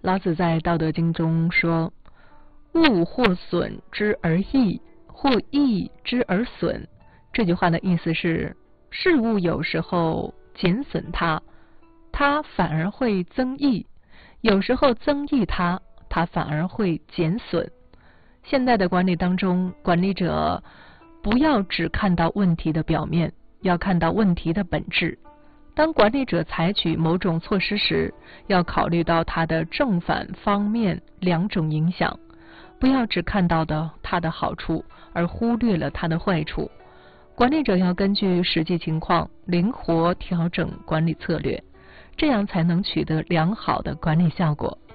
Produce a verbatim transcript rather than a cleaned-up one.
老子在《道德经》中说：物或损之而益，或益之而损。这句话的意思是，事物有时候减损它，它反而会增益；有时候增益它，它反而会减损。现在的管理当中，管理者不要只看到问题的表面，要看到问题的本质。当管理者采取某种措施时，要考虑到它的正反方面两种影响，不要只看到的它的好处，而忽略了它的坏处。管理者要根据实际情况灵活调整管理策略，这样才能取得良好的管理效果。